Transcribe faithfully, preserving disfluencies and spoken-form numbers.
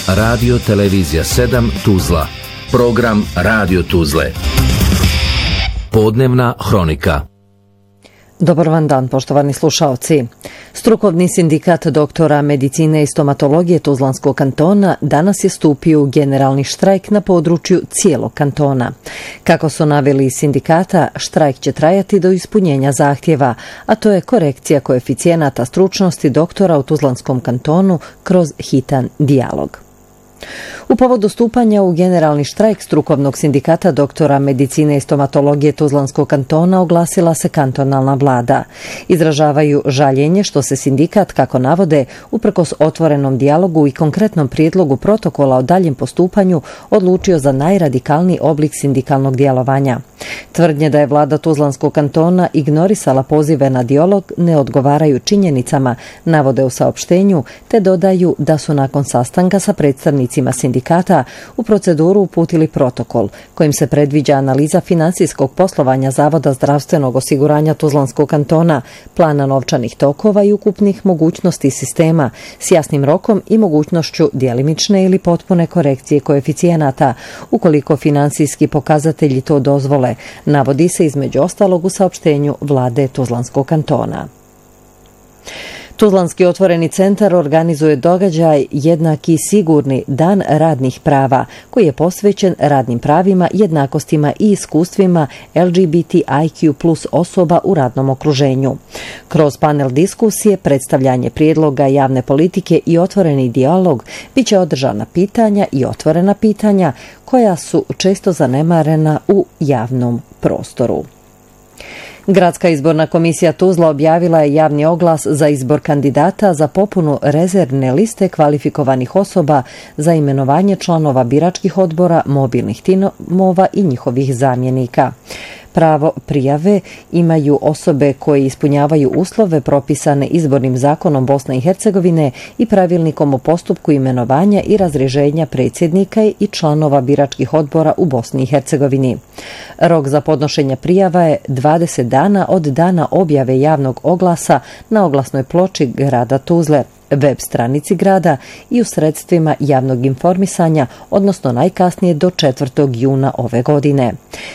Radio Televizija sedam Tuzla. Program Radio Tuzle. Podnevna hronika. Dobar vam dan, poštovani slušaoci. Strukovni sindikat doktora medicine i stomatologije Tuzlanskog kantona danas je stupio u generalni štrajk na području cijelog kantona. Kako su naveli iz sindikata, štrajk će trajati do ispunjenja zahtjeva, a to je korekcija koeficijenata stručnosti doktora u Tuzlanskom kantonu kroz hitan dijalog. U povodu stupanja u generalni štrajk strukovnog sindikata doktora medicine i stomatologije Tuzlanskog kantona oglasila se kantonalna vlada. Izražavaju žaljenje što se sindikat, kako navode, uprkos otvorenom dijalogu i konkretnom prijedlogu protokola o daljem postupanju, odlučio za najradikalniji oblik sindikalnog djelovanja. Tvrdnje da je vlada Tuzlanskog kantona ignorisala pozive na dijalog ne odgovaraju činjenicama, navode u saopštenju, te dodaju da su nakon sastanka sa predstavnicima sindikata u proceduru uputili protokol kojim se predviđa analiza financijskog poslovanja Zavoda zdravstvenog osiguranja Tuzlanskog kantona, plana novčanih tokova i ukupnih mogućnosti sistema s jasnim rokom i mogućnošću djelimične ili potpune korekcije koeficijenata ukoliko financijski pokazatelji to dozvole, navodi se između ostalog u saopštenju vlade Tuzlanskog kantona. Tuzlanski otvoreni centar organizuje događaj Jednaki sigurni dan radnih prava, koji je posvećen radnim pravima, jednakostima i iskustvima L G B T I Q plus osoba u radnom okruženju. Kroz panel diskusije, predstavljanje prijedloga javne politike i otvoreni dijalog bit će održana pitanja i otvorena pitanja koja su često zanemarena u javnom prostoru. Gradska izborna komisija Tuzla objavila je javni oglas za izbor kandidata za popunu rezervne liste kvalifikovanih osoba za imenovanje članova biračkih odbora, mobilnih timova i njihovih zamjenika. Pravo prijave imaju osobe koje ispunjavaju uslove propisane izbornim zakonom Bosne i Hercegovine i pravilnikom o postupku imenovanja i razrješenja predsjednika i članova biračkih odbora u Bosni i Hercegovini. Rok za podnošenje prijava je dvadeset dana od dana objave javnog oglasa na oglasnoj ploči grada Tuzle, web stranici grada i u sredstvima javnog informisanja, odnosno najkasnije do četvrtog juna ove godine.